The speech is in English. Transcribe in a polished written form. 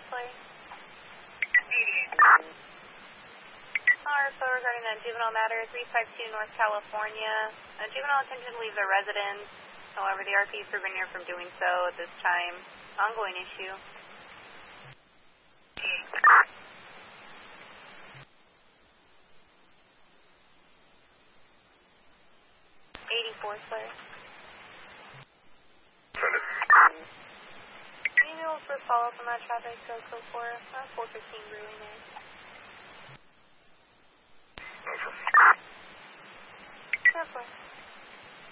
play. So regarding a juvenile matter, 352 North California. A juvenile attempted to leave the residence. However, the RP is preventing her from doing so at this time. Ongoing issue. 84, sir. Can you do a quick follow-up on that traffic? Go 4, 415 Brewing there.